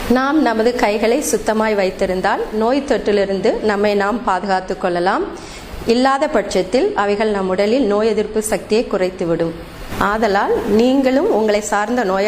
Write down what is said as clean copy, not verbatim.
நாம் நமது கைகளை சுத்தமாய் வைத்திருந்தால் நோய் தொற்றிலிருந்து நம்மை நாம் பாதுகாத்துக் கொள்ளலாம். இல்லாத பட்சத்தில் அவைகள் நம் உடலில் நோய் எதிர்ப்பு சக்தியை குறைத்துவிடும். ஆதலால் நீங்களும் உங்களை சார்ந்த நோய்